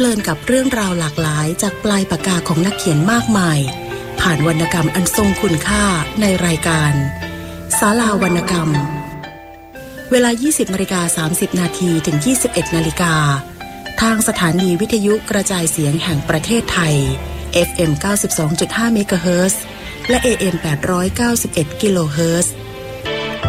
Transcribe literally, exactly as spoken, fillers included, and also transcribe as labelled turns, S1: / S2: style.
S1: เพลินกับเรื่องราวหลากหลายจากปลายปากกาของนักเขียนมากมายผ่านวรรณกรรมอันทรงคุณค่าในรายการศาลาวรรณกรรมเวลา ยี่สิบนาฬิกาสามสิบนาที ถึง ยี่สิบเอ็ดนาฬิกาทางสถานีวิทยุกระจายเสียงแห่งประเทศไทย เอฟ เอ็ม เก้าสิบสองจุดห้า เมกะเฮิรตซ์และ เอ เอ็ม แปดร้อยเก้าสิบเอ็ด กิโลเฮิรตซ์